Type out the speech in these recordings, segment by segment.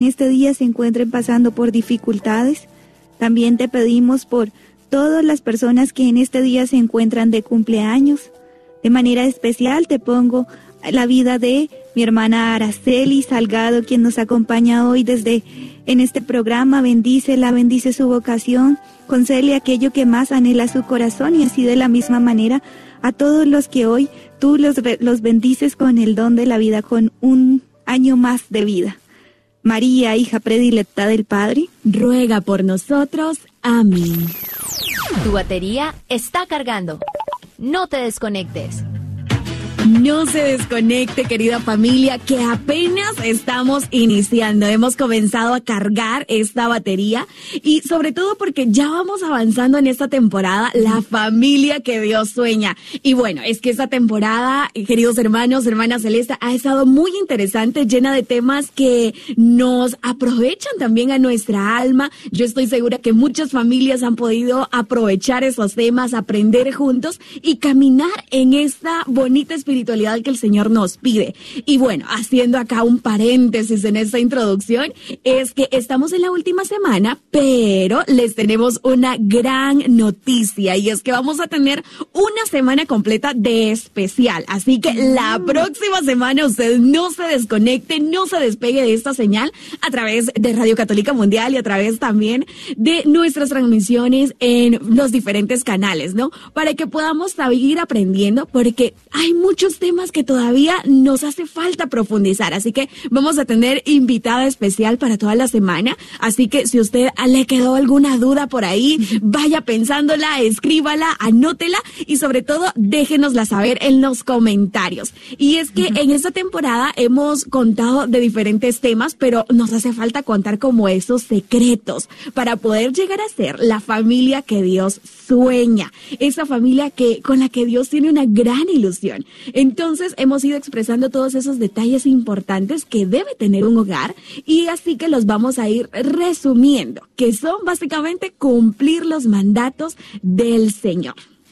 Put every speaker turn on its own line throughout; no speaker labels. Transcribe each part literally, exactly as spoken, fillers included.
este día se encuentren pasando por dificultades. También te pedimos por todas las personas que en este día se encuentran de cumpleaños. De manera especial te pongo la vida de mi hermana Araceli Salgado, quien nos acompaña hoy desde en este programa. Bendícela, bendice su vocación, concédele aquello que más anhela su corazón, y así de la misma manera a todos los que hoy tú los, los bendices con el don de la vida, con un año más de vida. María, hija predilecta del Padre,
ruega por nosotros. Amén.
Tu batería está cargando. No te desconectes.
No se desconecte, querida familia, que apenas estamos iniciando. Hemos comenzado a cargar esta batería y sobre todo porque ya vamos avanzando en esta temporada, la familia que Dios sueña. Y bueno, es que esta temporada, queridos hermanos, hermanas Celeste, ha estado muy interesante, llena de temas que nos aprovechan también a nuestra alma. Yo estoy segura que muchas familias han podido aprovechar esos temas, aprender juntos y caminar en esta bonita espiritualidad que el Señor nos pide. Y bueno, haciendo acá un paréntesis en esta introducción, es que estamos en la última semana, pero les tenemos una gran noticia, y es que vamos a tener una semana completa de especial. Así que la próxima semana usted no se desconecte, no se despegue de esta señal a través de Radio Católica Mundial y a través también de nuestras transmisiones en los diferentes canales, ¿no? Para que podamos seguir aprendiendo, porque hay muchos temas que todavía nos hace falta profundizar, así que vamos a tener invitada especial para toda la semana, así que si usted le quedó alguna duda por ahí, vaya pensándola, escríbala, anótela y sobre todo déjenosla saber en los comentarios. Y es que uh-huh. en esta temporada hemos contado de diferentes temas, pero nos hace falta contar como esos secretos para poder llegar a ser la familia que Dios sueña, esa familia que con la que Dios tiene una gran ilusión. Entonces hemos ido expresando todos esos detalles importantes que debe tener un hogar, y así que los vamos a ir resumiendo, que son básicamente cumplir los mandatos del Señor.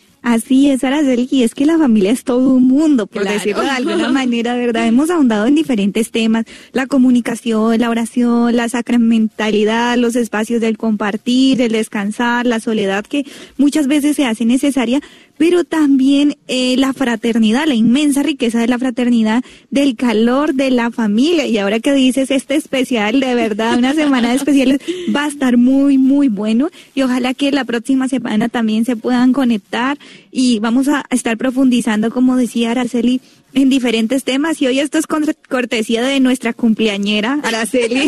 Así es, Araceli, y es que la familia es todo un mundo, por claro. decirlo de alguna manera, ¿verdad? Hemos ahondado en diferentes temas: la comunicación, la oración, la sacramentalidad, los espacios del compartir, el descansar, la soledad que muchas veces se hace necesaria, pero también eh, la fraternidad, la inmensa riqueza de la fraternidad, del calor de la familia. Y ahora que dices este especial, de verdad, una semana de especiales, va a estar muy, muy bueno, y ojalá que la próxima semana también se puedan conectar y vamos a estar profundizando, como decía Araceli, en diferentes temas. Y hoy esto es cortesía de nuestra cumpleañera, Araceli,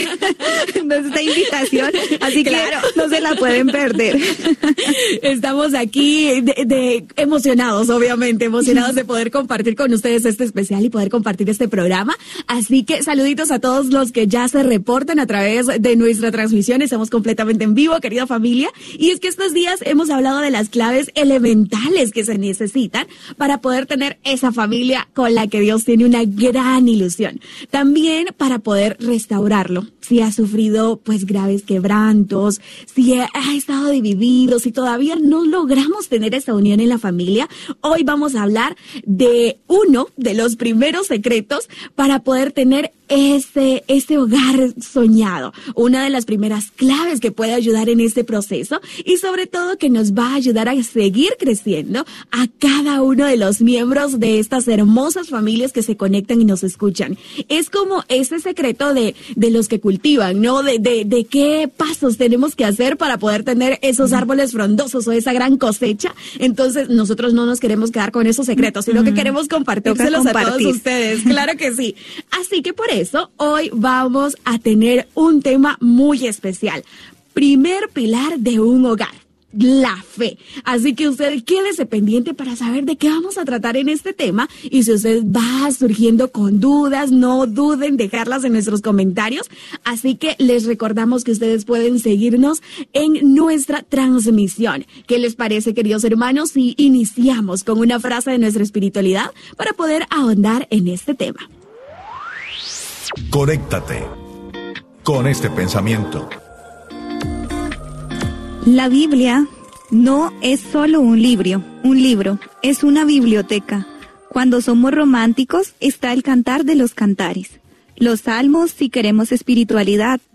esta invitación, así claro. que no se la pueden perder.
Estamos aquí de, de emocionados, obviamente, emocionados de poder compartir con ustedes este especial y poder compartir este programa. Así que saluditos a todos los que ya se reportan a través de nuestra transmisión. Estamos completamente en vivo, querida familia. Y es que estos días hemos hablado de las claves elementales que se necesitan para poder tener esa familia con la que Dios tiene una gran ilusión. También para poder restaurarlo. Si ha sufrido pues graves quebrantos, si ha estado dividido, si todavía no logramos tener esa unión en la familia, hoy vamos a hablar de uno de los primeros secretos para poder tener ese, ese hogar soñado. Una de las primeras claves que puede ayudar en este proceso, y sobre todo que nos va a ayudar a seguir creciendo a cada uno de los miembros de estas hermosas familias que se conectan y nos escuchan. Es como ese secreto de, de los que cultivan, ¿no? De, de, de qué pasos tenemos que hacer para poder tener esos árboles frondosos o esa gran cosecha. Entonces nosotros no nos queremos quedar con esos secretos, sino que queremos compartírselos a todos ustedes. Claro que sí. Así que por eso hoy vamos a tener un tema muy especial. Primer pilar de un hogar: la fe. Así que usted quédese pendiente para saber de qué vamos a tratar en este tema, y si usted va surgiendo con dudas, no duden en dejarlas en nuestros comentarios. Así que les recordamos que ustedes pueden seguirnos en nuestra transmisión. ¿Qué les parece, queridos hermanos, si iniciamos con una frase de nuestra espiritualidad para poder ahondar en este tema?
Conéctate con este pensamiento.
La Biblia no es solo un libro, un libro, es una biblioteca. Cuando somos románticos está el Cantar de los Cantares. Los salmos si queremos espiritualidad.